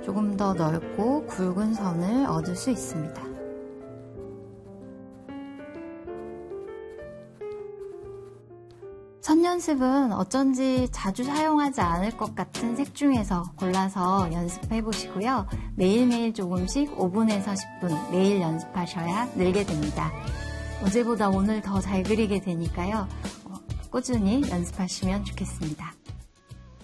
조금 더 넓고 굵은 선을 얻을 수 있습니다. 선 연습은 어쩐지 자주 사용하지 않을 것 같은 색 중에서 골라서 연습해 보시고요. 매일매일 조금씩 5분에서 10분 매일 연습하셔야 늘게 됩니다. 어제보다 오늘 더 잘 그리게 되니까요. 꾸준히 연습하시면 좋겠습니다.